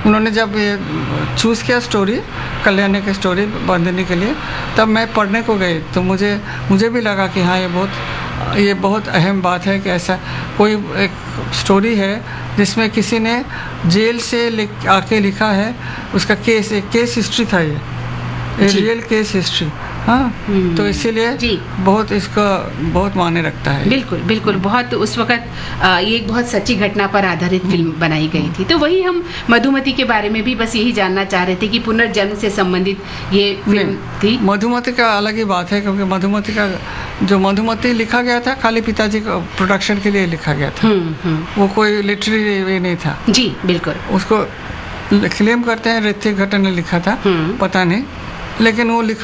उन्होंने जब ये चूज़ किया स्टोरी, कल्याणी की स्टोरी बांधने के लिए, तब मैं पढ़ने को गई तो मुझे भी लगा कि हाँ ये बहुत अहम बात है कि ऐसा कोई एक स्टोरी है जिसमें किसी ने जेल से आके लिखा है, उसका एक केस हिस्ट्री था, ये रियल केस हिस्ट्री। हाँ, तो इसीलिए बहुत इसका बहुत मायने रखता है। बिल्कुल बिल्कुल, बहुत उस वक्त ये एक बहुत सच्ची घटना पर आधारित फिल्म बनाई गई थी। तो वही हम मधुमती के बारे में भी बस यही जानना चाह रहे थे कि पुनर्जन्म से संबंधित ये फिल्म थी। मधुमती का अलग ही बात है, क्योंकि मधुमती का जो मधुमती लिखा गया था खाली पिताजी को प्रोडक्शन के लिए लिखा गया था। वो कोई लिटरेरी वे नहीं था। जी बिल्कुल। उसको क्लेम करते हैं ऋत्विक घटन ने लिखा था, पता नहीं, लेकिन वो